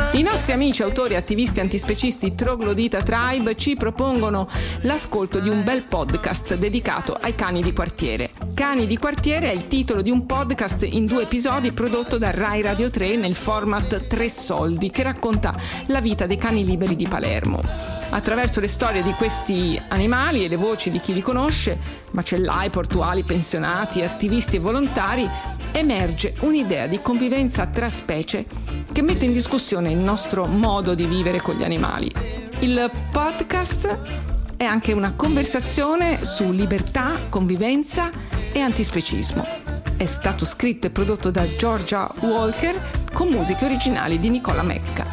I nostri amici autori, attivisti, antispecisti Troglodita Tribe ci propongono l'ascolto di un bel podcast dedicato ai cani di quartiere. Cani di quartiere è il titolo di un podcast in 2 episodi prodotto da Rai Radio 3 nel format 3 soldi, che racconta la vita dei cani liberi di Palermo. Attraverso le storie di questi animali e le voci di chi li conosce, macellai, portuali, pensionati, attivisti e volontari, emerge un'idea di convivenza tra specie che mette in discussione il nostro modo di vivere con gli animali. Il podcast è anche una conversazione su libertà, convivenza e antispecismo. È stato scritto e prodotto da Georgia Walker con musiche originali di Nicola Mecca.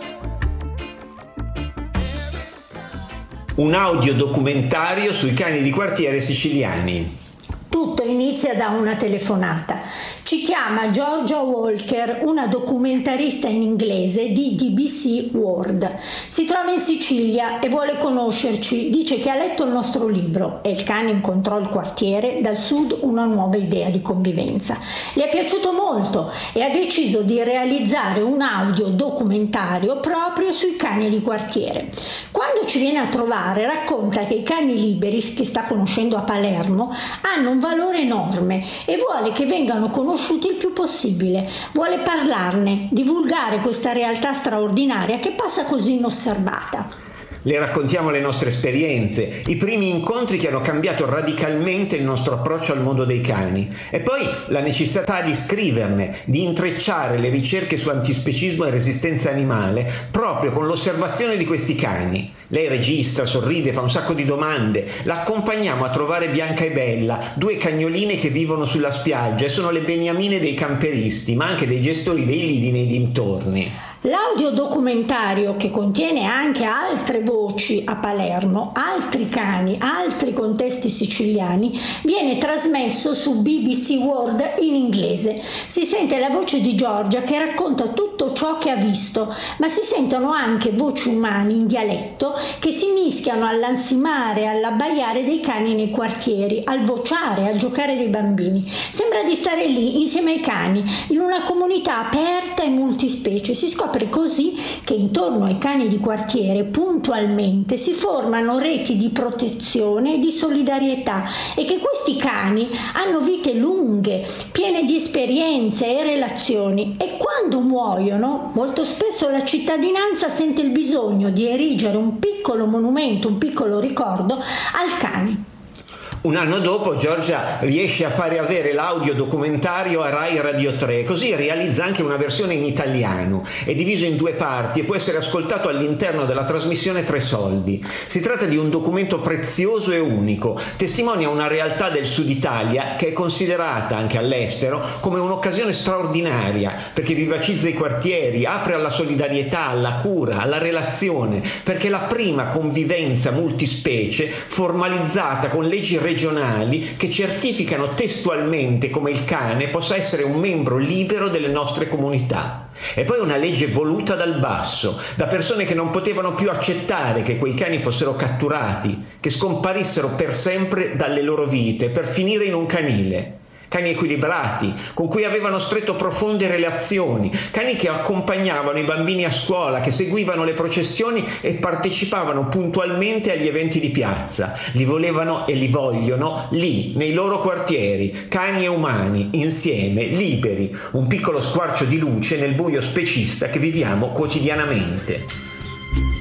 Un audiodocumentario sui cani di quartiere siciliani. Tutto inizia da una telefonata. Ci chiama Georgia Walker, una documentarista in inglese di BBC World. Si trova in Sicilia e vuole conoscerci. Dice che ha letto il nostro libro e il cane incontrò il quartiere, dal sud una nuova idea di convivenza. Le è piaciuto molto e ha deciso di realizzare un audiodocumentario proprio sui cani di quartiere. Quando ci viene a trovare racconta che i cani liberi che sta conoscendo a Palermo hanno un valore enorme e vuole che vengano conosciuti il più possibile. Vuole parlarne, divulgare questa realtà straordinaria che passa così inosservata. Le raccontiamo le nostre esperienze, i primi incontri che hanno cambiato radicalmente il nostro approccio al mondo dei cani e poi la necessità di scriverne, di intrecciare le ricerche su antispecismo e resistenza animale proprio con l'osservazione di questi cani. Lei registra, sorride, fa un sacco di domande. La accompagniamo a trovare Bianca e Bella, 2 cagnoline che vivono sulla spiaggia e sono le beniamine dei camperisti, ma anche dei gestori dei lidi nei dintorni. L'audiodocumentario, che contiene anche altre voci a Palermo, altri cani, altri contesti siciliani, viene trasmesso su BBC World in inglese. Si sente la voce di Giorgia che racconta tutto ciò che ha visto, ma si sentono anche voci umane in dialetto che si mischiano all'ansimare e all'abbaiare dei cani nei quartieri, al vociare, al giocare dei bambini. Sembra di stare lì insieme ai cani, in una comunità aperta e multispecie. Si scopre così che intorno ai cani di quartiere puntualmente si formano reti di protezione e di solidarietà e che questi cani hanno vite lunghe, piene di esperienze e relazioni e quando muoiono molto spesso la cittadinanza sente il bisogno di erigere un piccolo monumento, un piccolo ricordo al cane. Un anno dopo Giorgia riesce a fare avere l'audiodocumentario a Rai Radio 3, così realizza anche una versione in italiano, è diviso in 2 parti e può essere ascoltato all'interno della trasmissione 3 soldi. Si tratta di un documento prezioso e unico, testimonia una realtà del sud Italia che è considerata anche all'estero come un'occasione straordinaria perché vivacizza i quartieri, apre alla solidarietà, alla cura, alla relazione, perché è la prima convivenza multispecie formalizzata con leggi regionali che certificano testualmente come il cane possa essere un membro libero delle nostre comunità. E poi una legge voluta dal basso, da persone che non potevano più accettare che quei cani fossero catturati, che scomparissero per sempre dalle loro vite per finire in un canile. Cani equilibrati, con cui avevano stretto profonde relazioni, cani che accompagnavano i bambini a scuola, che seguivano le processioni e partecipavano puntualmente agli eventi di piazza. Li volevano e li vogliono lì, nei loro quartieri, cani e umani, insieme, liberi, un piccolo squarcio di luce nel buio specista che viviamo quotidianamente.